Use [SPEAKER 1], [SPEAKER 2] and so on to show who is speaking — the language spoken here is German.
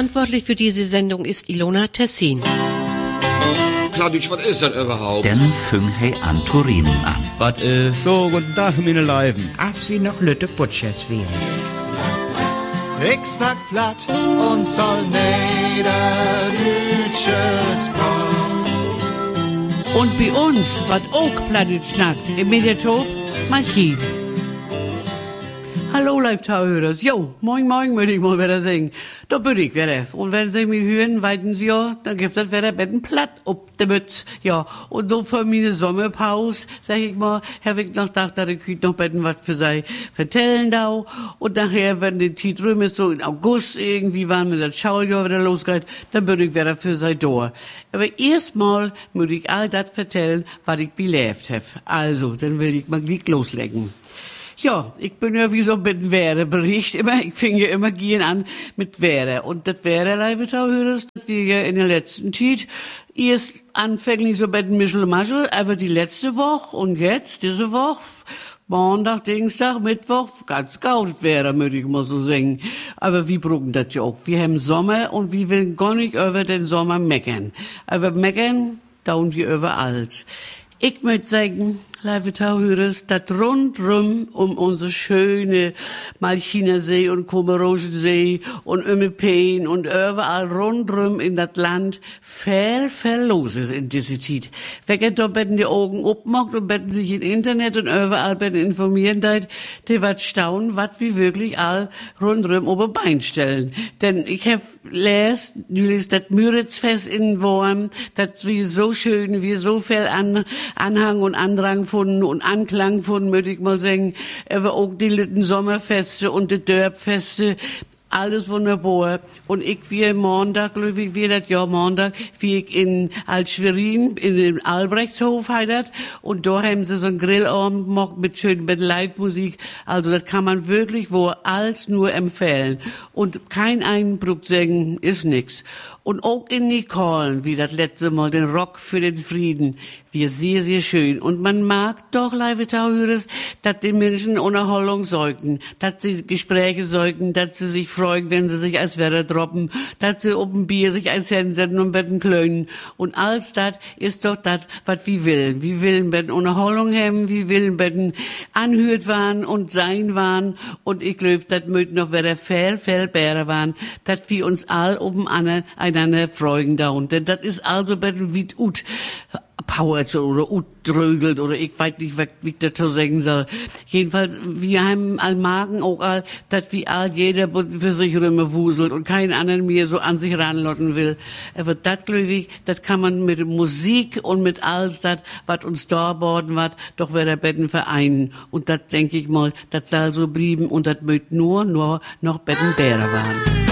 [SPEAKER 1] Verantwortlich für diese Sendung ist Ilona Tessin.
[SPEAKER 2] Plattdeutsch, was ist das überhaupt?
[SPEAKER 3] Dann fing he an zu reden an.
[SPEAKER 4] Was ist? So, guten Tag, meine Leiben.
[SPEAKER 5] Als wie noch Lütte Butchers wären.
[SPEAKER 6] Ik snak plat und soll Niederdeutsches Brot.
[SPEAKER 5] Und bei uns, was auch Plattdeutsch schnackt, im Mediatop, Maschine. Hallo, Live-Tauhörers. Jo, moin, moin, würde ich mal wieder singen. Da bin ich wieder. Und wenn Sie mich hören, weiten Sie ja, dann gibt's das wieder Betten platt ob der Mütz. Ja, und so für meine Sommerpause, sag ich mal, Herr Wick noch gedacht, dass ich noch Betten was für sei vertellen da. Und nachher, wenn die Zeit rum ist, so in August irgendwie, wann mir das Schuljahr wieder losgeht, dann bin ich wieder für sei da. Aber erstmal muss ich all das vertellen, was ich belebt habe. Also, dann will ich mal gleich loslegen. Ja, ich bin ja wie so mit dem Wehrebericht immer. Ich fing ja immer gehen an mit Wehre. Und das Wehre-Live-Tauhörers, das wir ja in der letzten Zeit erst anfänglich so mit dem Mischel-Maschel, aber die letzte Woche und jetzt, diese Woche, Montag, Dienstag, Mittwoch, ganz gaut wäre, würde ich mal so sagen. Aber wir brauchen das ja auch. Wir haben Sommer und wir wollen gar nicht über den Sommer meckern. Aber meckern, tun wir über alles. Ich möchte sagen, liebe Tauhörers, das rundrum um unsere schöne Malchinersee und Komerogensee und Ömmepen und überall rundrum in das Land viel los ist in dieser Zeit. Wer da betten die Augen aufmacht und betten sich im Internet und überall betten informieren, die wird staunen, was wir wirklich all rundrum oben Bein stellen. Denn ich hab lest, das Müritzfest in Worm, das wie so schön, wie so viel Anhang und Andrang gefunden und Anklang gefunden, würde ich mal sagen. Aber auch die Lütten Sommerfeste und die Dörpfeste, alles wunderbar. Und ich wie Montag, glaube ich, wie das Jahr Montag, wie ich in Altschwerin, in den Albrechtshof heidert. Und da haben sie so einen Grillabend gemacht mit schön, mit Live-Musik. Also das kann man wirklich wo alles nur empfehlen. Und kein Einbruch sagen, ist nix. Und auch in Nicolen, wie das letzte Mal, den Rock für den Frieden. Wir sehr, sehr schön. Und man mag doch, liebe Tauhörers, dass die Menschen Unterhaltung säugen, dass sie Gespräche säugen, dass sie sich freuen, wenn sie sich als Wetter droppen, dass sie auf dem Bier sich als hinsetzen und betten klönen. Und alles das ist doch das, was wir willen. Wir willen betten Unterhaltung haben, wir willen betten anhört waren und sein waren. Und ich glaube, das mögt noch wieder viel besser waren, dass wir uns all oben einander freuen da. Und denn das ist also betten wie ut powert oder drögelt oder ich weiß nicht, wie ich das so sagen soll. Jedenfalls, wir haben all Magen auch all, dass wir all jeder für sich wuselt und keinen anderen mehr so an sich ranlotten will. Aber das, glaube ich, das kann man mit Musik und mit alles das, was uns da worden wird, doch wieder Betten vereinen. Und das, denke ich mal, das soll so blieben und das mögt nur noch Betten Bäre waren.